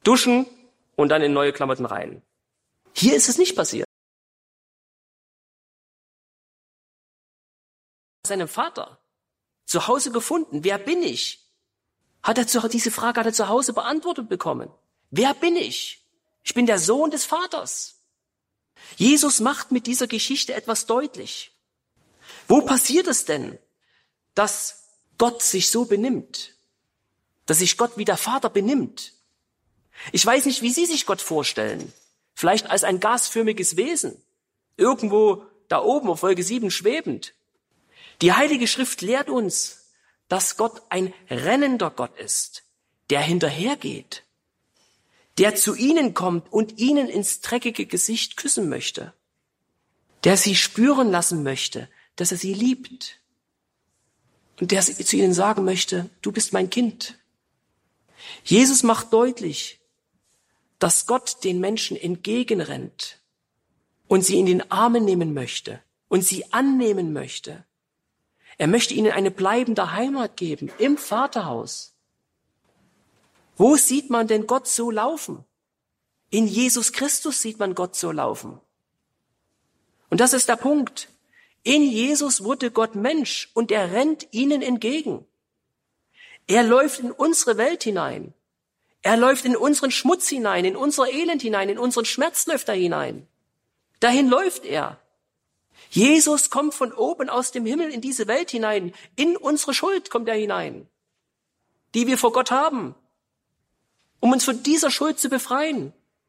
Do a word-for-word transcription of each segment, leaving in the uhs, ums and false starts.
duschen und dann in neue Klamotten rein. Hier ist es nicht passiert. Seinem Vater zu Hause gefunden. Wer bin ich? Hat er zu, diese Frage hat er zu Hause beantwortet bekommen. Wer bin ich? Ich bin der Sohn des Vaters. Jesus macht mit dieser Geschichte etwas deutlich. Wo passiert es denn, dass Gott sich so benimmt? Dass sich Gott wie der Vater benimmt? Ich weiß nicht, wie Sie sich Gott vorstellen. Vielleicht als ein gasförmiges Wesen. Irgendwo da oben auf Wolke sieben schwebend. Die Heilige Schrift lehrt uns, dass Gott ein rennender Gott ist, der hinterhergeht, der zu ihnen kommt und ihnen ins dreckige Gesicht küssen möchte, der sie spüren lassen möchte, dass er sie liebt und der zu ihnen sagen möchte, du bist mein Kind. Jesus macht deutlich, dass Gott den Menschen entgegenrennt und sie in den Armen nehmen möchte und sie annehmen möchte. Er möchte ihnen eine bleibende Heimat geben im Vaterhaus. Wo sieht man denn Gott so laufen? In Jesus Christus sieht man Gott so laufen. Und das ist der Punkt. In Jesus wurde Gott Mensch und er rennt ihnen entgegen. Er läuft in unsere Welt hinein. Er läuft in unseren Schmutz hinein, in unser Elend hinein, in unseren Schmerz läuft er hinein. Dahin läuft er. Jesus kommt von oben aus dem Himmel in diese Welt hinein. In unsere Schuld kommt er hinein, die wir vor Gott haben, um uns von dieser Schuld zu befreien,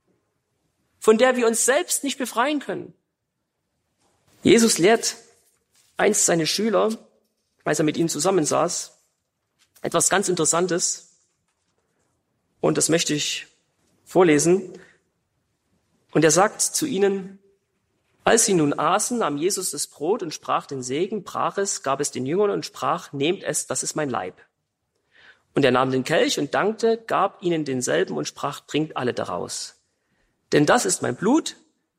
von der wir uns selbst nicht befreien können. Jesus lehrt einst seine Schüler, als er mit ihnen zusammensaß, etwas ganz Interessantes. Und das möchte ich vorlesen. Und er sagt zu ihnen, als sie nun aßen, nahm Jesus das Brot und sprach den Segen, brach es, gab es den Jüngern und sprach, nehmt es, das ist mein Leib. Und er nahm den Kelch und dankte, gab ihnen denselben und sprach, trinkt alle daraus. Denn das ist mein Blut,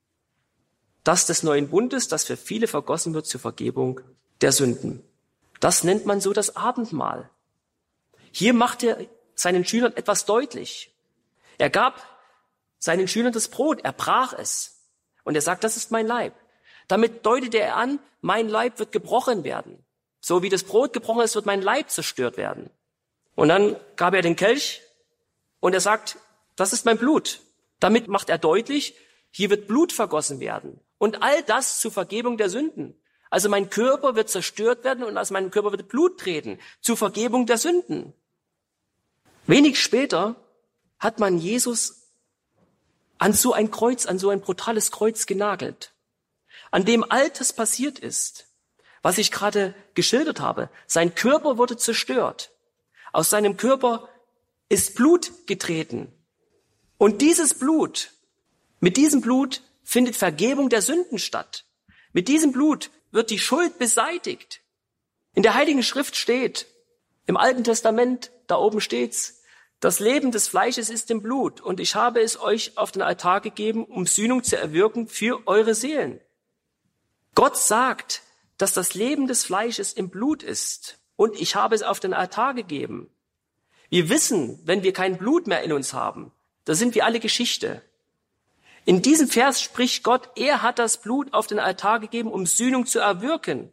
das des neuen Bundes, das für viele vergossen wird zur Vergebung der Sünden. Das nennt man so das Abendmahl. Hier macht er seinen Schülern etwas deutlich. Er gab seinen Schülern das Brot, er brach es. Und er sagt, das ist mein Leib. Damit deutete er an, mein Leib wird gebrochen werden. So wie das Brot gebrochen ist, wird mein Leib zerstört werden. Und dann gab er den Kelch und er sagt, das ist mein Blut. Damit macht er deutlich, hier wird Blut vergossen werden. Und all das zur Vergebung der Sünden. Also mein Körper wird zerstört werden und aus meinem Körper wird Blut treten. Zur Vergebung der Sünden. Wenig später hat man Jesus an so ein Kreuz, an so ein brutales Kreuz genagelt, an dem all das passiert ist, was ich gerade geschildert habe. Sein Körper wurde zerstört. Aus seinem Körper ist Blut getreten. Und dieses Blut, mit diesem Blut findet Vergebung der Sünden statt. Mit diesem Blut wird die Schuld beseitigt. In der Heiligen Schrift steht, im Alten Testament, da oben steht's, das Leben des Fleisches ist im Blut, und ich habe es euch auf den Altar gegeben, um Sühnung zu erwirken für eure Seelen. Gott sagt, dass das Leben des Fleisches im Blut ist, und ich habe es auf den Altar gegeben. Wir wissen, wenn wir kein Blut mehr in uns haben, da sind wir alle Geschichte. In diesem Vers spricht Gott, er hat das Blut auf den Altar gegeben, um Sühnung zu erwirken.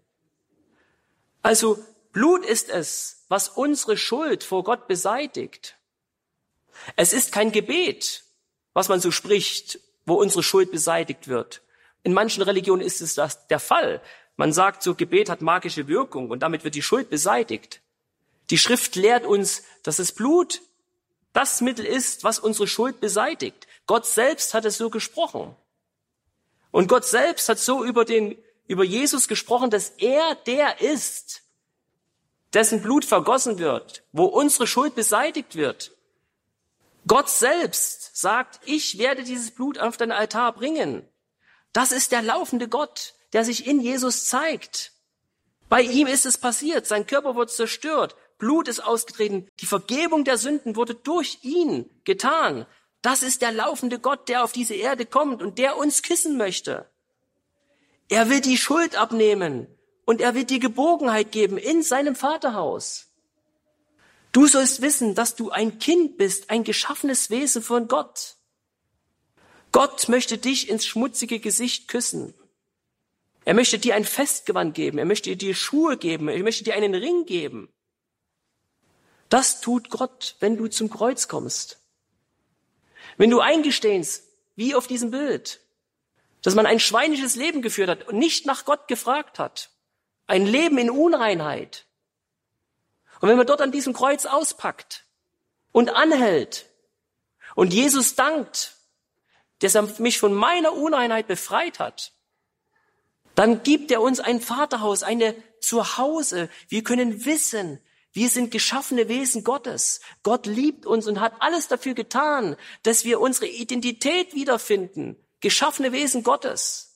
Also Blut ist es, was unsere Schuld vor Gott beseitigt. Es ist kein Gebet, was man so spricht, wo unsere Schuld beseitigt wird. In manchen Religionen ist es das der Fall. Man sagt so, Gebet hat magische Wirkung und damit wird die Schuld beseitigt. Die Schrift lehrt uns, dass das Blut das Mittel ist, was unsere Schuld beseitigt. Gott selbst hat es so gesprochen. Und Gott selbst hat so über den, über Jesus gesprochen, dass er der ist, dessen Blut vergossen wird, wo unsere Schuld beseitigt wird. Gott selbst sagt, ich werde dieses Blut auf den Altar bringen. Das ist der laufende Gott, der sich in Jesus zeigt. Bei ihm ist es passiert, sein Körper wurde zerstört, Blut ist ausgetreten, die Vergebung der Sünden wurde durch ihn getan. Das ist der laufende Gott, der auf diese Erde kommt und der uns küssen möchte. Er will die Schuld abnehmen und er will die Geborgenheit geben in seinem Vaterhaus. Du sollst wissen, dass du ein Kind bist, ein geschaffenes Wesen von Gott. Gott möchte dich ins schmutzige Gesicht küssen. Er möchte dir ein Festgewand geben, er möchte dir Schuhe geben, er möchte dir einen Ring geben. Das tut Gott, wenn du zum Kreuz kommst. Wenn du eingestehst, wie auf diesem Bild, dass man ein schweinisches Leben geführt hat und nicht nach Gott gefragt hat, ein Leben in Unreinheit. Und wenn man dort an diesem Kreuz auspackt und anhält und Jesus dankt, dass er mich von meiner Unreinheit befreit hat, dann gibt er uns ein Vaterhaus, eine Zuhause. Wir können wissen, wir sind geschaffene Wesen Gottes. Gott liebt uns und hat alles dafür getan, dass wir unsere Identität wiederfinden. Geschaffene Wesen Gottes.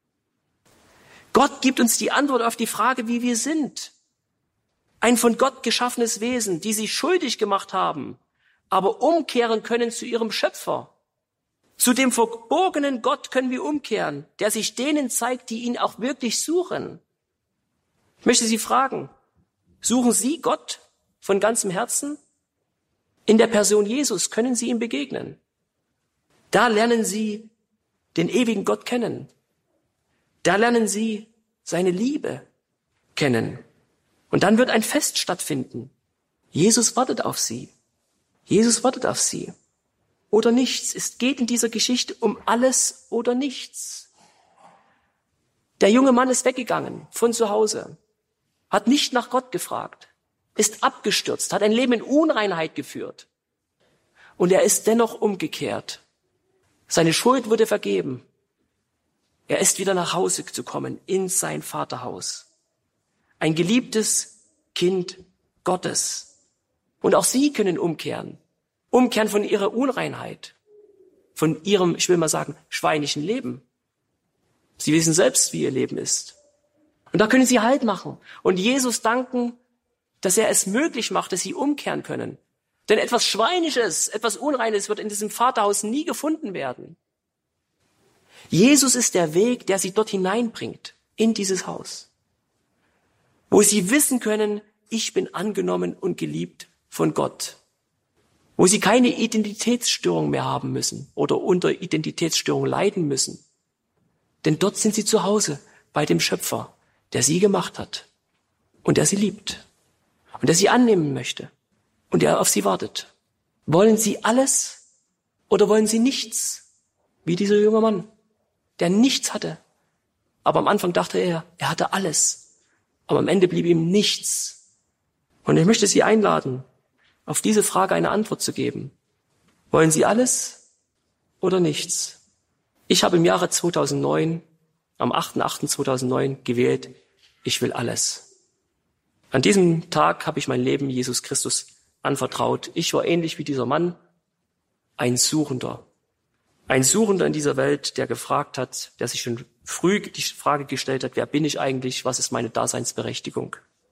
Gott gibt uns die Antwort auf die Frage, wie wir sind. Ein von Gott geschaffenes Wesen, die sich schuldig gemacht haben, aber umkehren können zu ihrem Schöpfer. Zu dem verborgenen Gott können wir umkehren, der sich denen zeigt, die ihn auch wirklich suchen. Ich möchte Sie fragen, suchen Sie Gott von ganzem Herzen? In der Person Jesus können Sie ihm begegnen. Da lernen Sie den ewigen Gott kennen. Da lernen Sie seine Liebe kennen. Und dann wird ein Fest stattfinden. Jesus wartet auf Sie. Jesus wartet auf Sie. Oder nichts. Es geht in dieser Geschichte um alles oder nichts. Der junge Mann ist weggegangen von zu Hause, hat nicht nach Gott gefragt, ist abgestürzt, hat ein Leben in Unreinheit geführt. Und er ist dennoch umgekehrt. Seine Schuld wurde vergeben. Er ist wieder nach Hause zu kommen, in sein Vaterhaus. Ein geliebtes Kind Gottes. Und auch Sie können umkehren. Umkehren von ihrer Unreinheit, von ihrem, ich will mal sagen, schweinischen Leben. Sie wissen selbst, wie ihr Leben ist. Und da können Sie Halt machen und Jesus danken, dass er es möglich macht, dass Sie umkehren können. Denn etwas Schweinisches, etwas Unreines wird in diesem Vaterhaus nie gefunden werden. Jesus ist der Weg, der Sie dort hineinbringt, in dieses Haus, wo Sie wissen können, ich bin angenommen und geliebt von Gott. Wo Sie keine Identitätsstörung mehr haben müssen oder unter Identitätsstörung leiden müssen. Denn dort sind Sie zu Hause bei dem Schöpfer, der Sie gemacht hat und der Sie liebt und der Sie annehmen möchte und der auf Sie wartet. Wollen Sie alles oder wollen Sie nichts? Wie dieser junge Mann, der nichts hatte. Aber am Anfang dachte er, er hatte alles. Aber am Ende blieb ihm nichts. Und ich möchte Sie einladen, auf diese Frage eine Antwort zu geben. Wollen Sie alles oder nichts? Ich habe im Jahre zweitausendneun, am achter achter zweitausendneun gewählt, ich will alles. An diesem Tag habe ich mein Leben Jesus Christus anvertraut. Ich war ähnlich wie dieser Mann, ein Suchender. Ein Suchender in dieser Welt, der gefragt hat, der sich schon früh die Frage gestellt hat, wer bin ich eigentlich, was ist meine Daseinsberechtigung?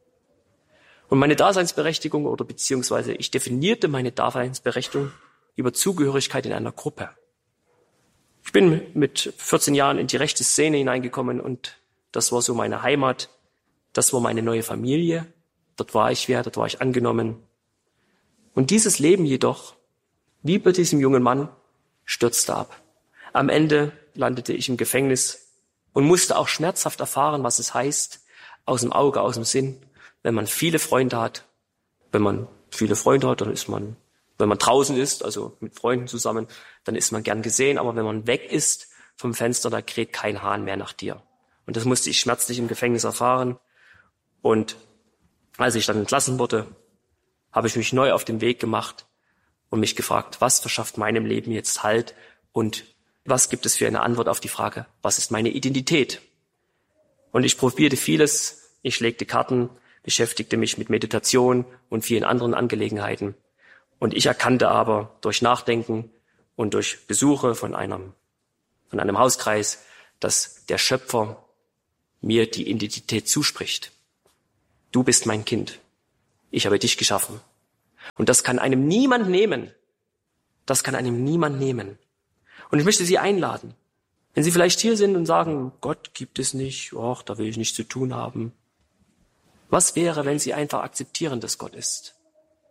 Und meine Daseinsberechtigung oder beziehungsweise ich definierte meine Daseinsberechtigung über Zugehörigkeit in einer Gruppe. Ich bin mit vierzehn Jahren in die rechte Szene hineingekommen und das war so meine Heimat, das war meine neue Familie. Dort war ich wer, dort war ich angenommen. Und dieses Leben jedoch, wie bei diesem jungen Mann, stürzte ab. Am Ende landete ich im Gefängnis und musste auch schmerzhaft erfahren, was es heißt, aus dem Auge, aus dem Sinn. Wenn man viele Freunde hat, wenn man viele Freunde hat, dann ist man, wenn man draußen ist, also mit Freunden zusammen, dann ist man gern gesehen. Aber wenn man weg ist vom Fenster, da kräht kein Hahn mehr nach dir. Und das musste ich schmerzlich im Gefängnis erfahren. Und als ich dann entlassen wurde, habe ich mich neu auf den Weg gemacht und mich gefragt, was verschafft meinem Leben jetzt Halt und was gibt es für eine Antwort auf die Frage, was ist meine Identität? Und ich probierte vieles, ich legte Karten, beschäftigte mich mit Meditation und vielen anderen Angelegenheiten. Und ich erkannte aber durch Nachdenken und durch Besuche von einem, von einem Hauskreis, dass der Schöpfer mir die Identität zuspricht. Du bist mein Kind. Ich habe dich geschaffen. Und das kann einem niemand nehmen. Das kann einem niemand nehmen. Und ich möchte Sie einladen. Wenn Sie vielleicht hier sind und sagen, Gott gibt es nicht, och, da will ich nichts zu tun haben. Was wäre, wenn Sie einfach akzeptieren, dass Gott ist?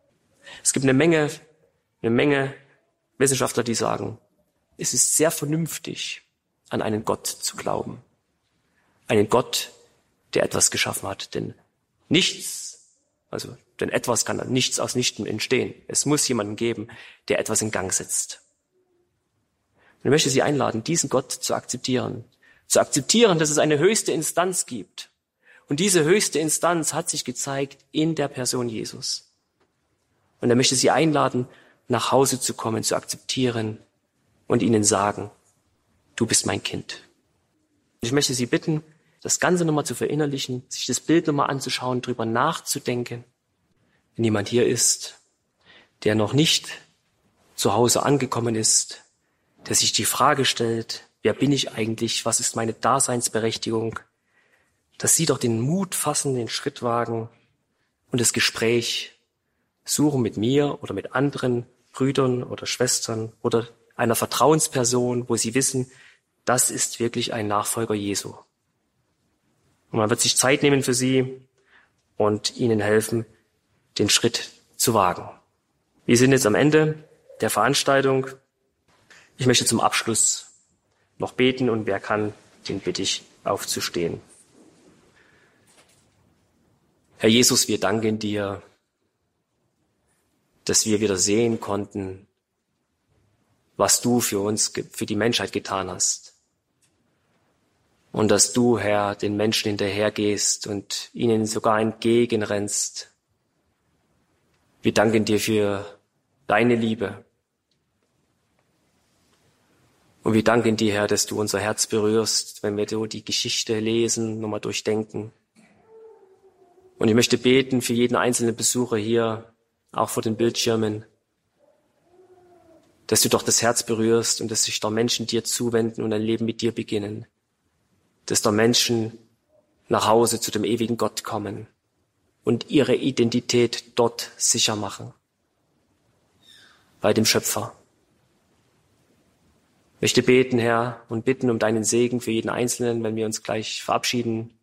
Es gibt eine Menge, eine Menge Wissenschaftler, die sagen, es ist sehr vernünftig, an einen Gott zu glauben. Einen Gott, der etwas geschaffen hat. Denn nichts, also, denn etwas kann nichts aus Nichtem entstehen. Es muss jemanden geben, der etwas in Gang setzt. Und ich möchte Sie einladen, diesen Gott zu akzeptieren. Zu akzeptieren, dass es eine höchste Instanz gibt. Und diese höchste Instanz hat sich gezeigt in der Person Jesus. Und er möchte Sie einladen, nach Hause zu kommen, zu akzeptieren und ihnen sagen, du bist mein Kind. Ich möchte Sie bitten, das Ganze nochmal zu verinnerlichen, sich das Bild nochmal anzuschauen, drüber nachzudenken. Wenn jemand hier ist, der noch nicht zu Hause angekommen ist, der sich die Frage stellt, wer bin ich eigentlich, was ist meine Daseinsberechtigung, dass Sie doch den Mut fassen, den Schritt wagen und das Gespräch suchen mit mir oder mit anderen Brüdern oder Schwestern oder einer Vertrauensperson, wo Sie wissen, das ist wirklich ein Nachfolger Jesu. Und man wird sich Zeit nehmen für Sie und Ihnen helfen, den Schritt zu wagen. Wir sind jetzt am Ende der Veranstaltung. Ich möchte zum Abschluss noch beten und wer kann, den bitte ich aufzustehen. Herr Jesus, wir danken dir, dass wir wieder sehen konnten, was du für uns, für die Menschheit getan hast. Und dass du, Herr, den Menschen hinterhergehst und ihnen sogar entgegenrennst. Wir danken dir für deine Liebe. Und wir danken dir, Herr, dass du unser Herz berührst, wenn wir so die Geschichte lesen, nochmal durchdenken. Und ich möchte beten für jeden einzelnen Besucher hier, auch vor den Bildschirmen, dass du doch das Herz berührst und dass sich da Menschen dir zuwenden und ein Leben mit dir beginnen. Dass da Menschen nach Hause zu dem ewigen Gott kommen und ihre Identität dort sicher machen. Bei dem Schöpfer. Ich möchte beten, Herr, und bitten um deinen Segen für jeden Einzelnen, wenn wir uns gleich verabschieden.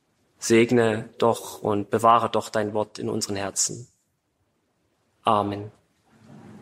Segne doch und bewahre doch dein Wort in unseren Herzen. Amen.